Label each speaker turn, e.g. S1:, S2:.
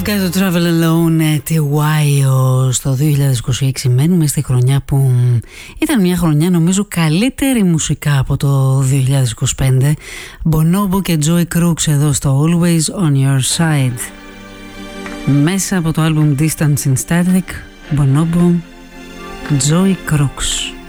S1: I've got to travel alone, τη Wire στο 2026. Μένουμε στη χρονιά που ήταν μια χρονιά νομίζω καλύτερη μουσικά από το 2025. Bonobo και Joey Crooks εδώ στο Always on Your Side. Μέσα από το album Distance in Static, Bonobo, Joey Crooks.